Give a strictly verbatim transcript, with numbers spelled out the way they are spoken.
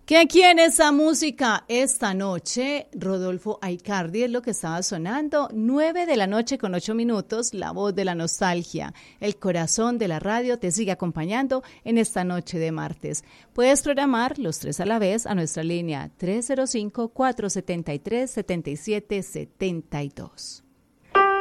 Que quién es esa música esta noche? Rodolfo Aicardi es lo que estaba sonando. Nueve de la noche con ocho minutos, la voz de la nostalgia. El corazón de la radio te sigue acompañando en esta noche de martes. Puedes programar los tres a la vez a nuestra línea tres cero cinco, cuatro siete tres, siete siete siete dos.